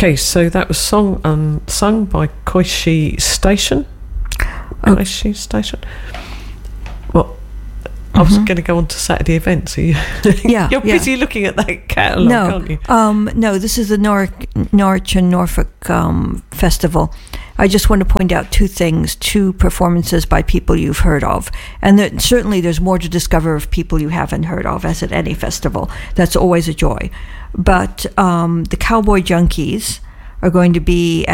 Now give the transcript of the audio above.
Okay, so that was sung by Koishi Station. Koishi Station. Well, I was going to go on to Saturday events. You're busy looking at that catalogue, aren't you? No, this is the Norwich and Norfolk Festival. I just want to point out two performances by people you've heard of. And certainly there's more to discover of people you haven't heard of, as at any festival. That's always a joy. But the Cowboy Junkies are going to be